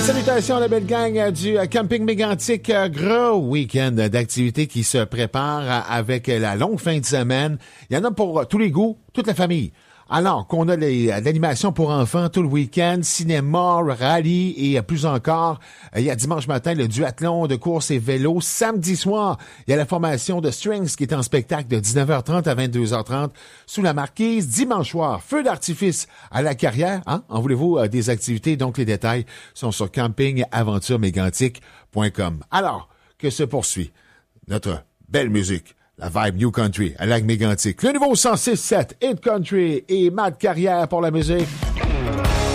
Salutations à la belle gang du Camping Mégantic. Gros week-end d'activités qui se prépare avec la longue fin de semaine. Il y en a pour tous les goûts, toute la famille. Alors qu'on a l'animation pour enfants tout le week-end, cinéma, rallye et plus encore. Il y a dimanche matin le duathlon de course et vélo. Samedi soir, il y a la formation de Strings qui est en spectacle de 19h30 à 22h30 sous la marquise. Dimanche soir, feu d'artifice à la Carrière. En voulez-vous des activités? Donc les détails sont sur campingaventuremégantic.com. Alors que se poursuit notre belle musique. La vibe New Country à Lac-Mégantic. Le nouveau 106.7 Hit Country et Matt Carrière pour la musique.